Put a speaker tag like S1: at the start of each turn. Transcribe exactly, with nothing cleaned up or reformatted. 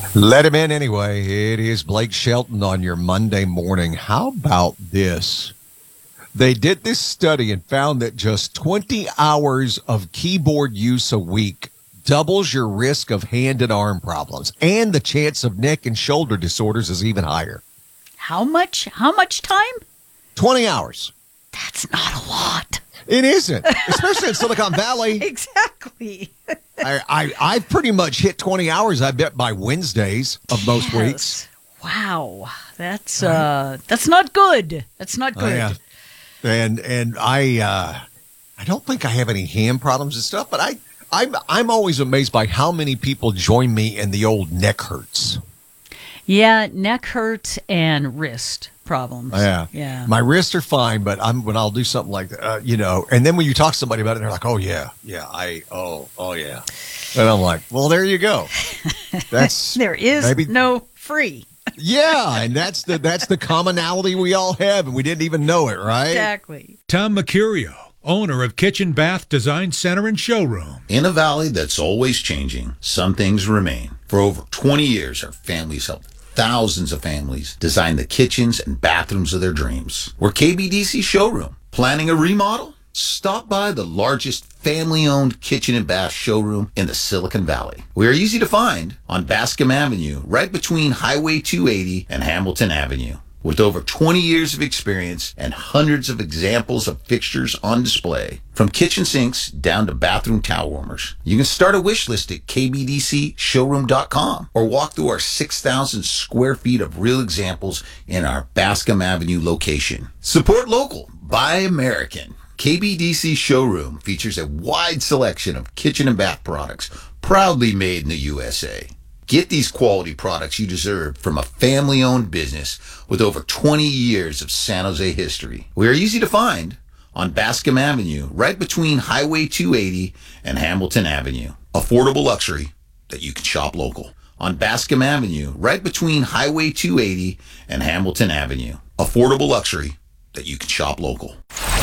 S1: Let him in anyway. It is Blake Shelton on your Monday morning. How about this? They did this study and found that just twenty hours of keyboard use a week doubles your risk of hand and arm problems, and the chance of neck and shoulder disorders is even higher.
S2: How much? How much time?
S1: twenty hours.
S2: That's not a lot.
S1: It isn't, especially in Silicon Valley.
S2: Exactly.
S1: I, I, I've pretty much hit twenty hours, I bet, by Wednesdays of most
S2: Yes.
S1: weeks.
S2: Wow. That's uh that's not good. That's not
S1: Oh,
S2: good.
S1: yeah. And and I uh, I don't think I have any hand problems and stuff, but I I'm I'm always amazed by how many people join me in the old neck hurts.
S2: Yeah, neck hurt and wrist problems.
S1: Yeah,
S2: Yeah.
S1: My wrists are fine, but I'm when I'll do something like that, uh, you know. And then when you talk to somebody about it, they're like, "Oh yeah, yeah, I oh oh yeah," and I'm like, "Well, there you go. That's
S2: There is
S1: maybe
S2: no free.
S1: yeah, and that's the that's the commonality we all have, and we didn't even know it, right?"
S2: Exactly.
S3: Tom Mercurio, owner of Kitchen Bath Design Center and Showroom.
S4: In a valley that's always changing, some things remain. For over twenty years, our families helped thousands of families design the kitchens and bathrooms of their dreams. We're K B D C Showroom. Planning a remodel? Stop by the largest family-owned kitchen and bath showroom in the Silicon Valley. We are easy to find on Bascom Avenue, right between Highway two eighty and Hamilton Avenue. With over twenty years of experience and hundreds of examples of fixtures on display, from kitchen sinks down to bathroom towel warmers, you can start a wish list at k b d c showroom dot com or walk through our six thousand square feet of real examples in our Bascom Avenue location. Support local, buy American. K B D C Showroom features a wide selection of kitchen and bath products, proudly made in the U S A. Get these quality products you deserve from a family-owned business with over twenty years of San Jose history. We are easy to find on Bascom Avenue, right between Highway two eighty and Hamilton Avenue. Affordable luxury that you can shop local. On Bascom Avenue, right between Highway two eighty and Hamilton Avenue. Affordable luxury that you can shop local.